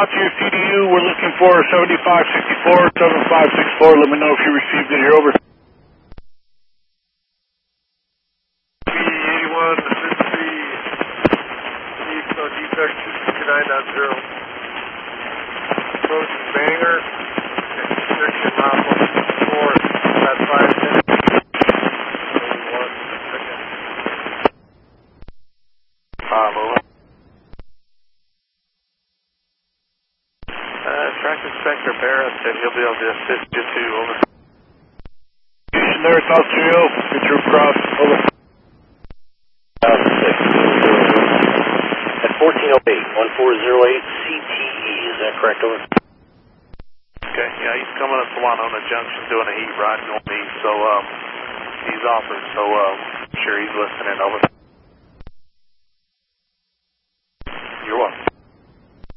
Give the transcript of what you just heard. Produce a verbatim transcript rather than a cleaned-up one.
out to your C D U. We're looking for seventy-five sixty-four, seventy-five sixty-four. Let me know if you received it. You're over. B eighty-one, Mississippi, Chief, no defect, two sixty-nine point zero. Approach Banger, extraction mile four, that's five minutes. One second. Follow. Uh, Track Inspector Barrett said he'll be able to assist you too, over. Station there, South Trio. Get your cross, over. At fourteen oh eight, one four zero eight C T E, is that correct, over? Okay, yeah, he's coming up to Winona Junction doing a heat ride northeast, so um, he's offered, so um, I'm sure he's listening, over.